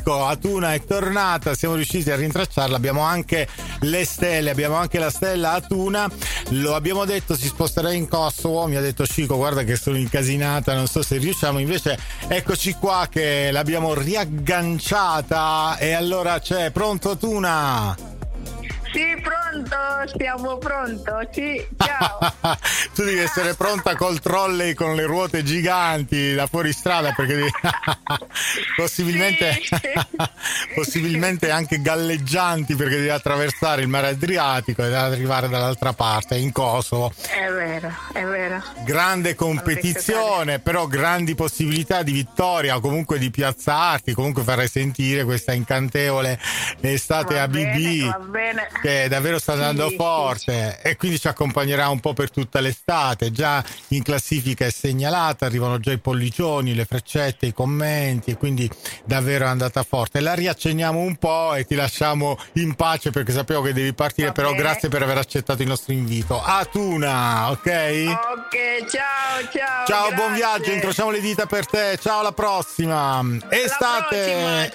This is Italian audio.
Ecco, Atuna è tornata, siamo riusciti a rintracciarla, abbiamo anche le stelle, abbiamo anche la stella Atuna, lo abbiamo detto si sposterà in Kosovo, mi ha detto Cico guarda che sono incasinata, non so se riusciamo, invece eccoci qua che l'abbiamo riagganciata e allora c'è, pronto Atuna? Sì, pronto, siamo pronto, sì, ciao. Tu devi essere pronta col trolley con le ruote giganti da fuoristrada perché possibilmente, Sì. possibilmente anche galleggianti perché devi attraversare il mare Adriatico ed arrivare dall'altra parte in Kosovo. È vero, è vero. Grande competizione, però grandi possibilità di vittoria o comunque di piazzarti, comunque farai sentire questa incantevole estate Va ABB bene. che davvero sta andando Sì, forte e quindi ci accompagnerà un po' per tutta l'estate. Già in classifica è segnalata, arrivano già i pollicioni, le freccette, i commenti e quindi davvero è andata forte. La riaccenniamo un po' e ti lasciamo in pace perché sapevo che devi partire, Va però bene. grazie per aver accettato il nostro invito. Atuna, ok? Ok, ciao. Ciao, grazie. buon viaggio, incrociamo le dita per te. Ciao, alla prossima. Estate. prossima.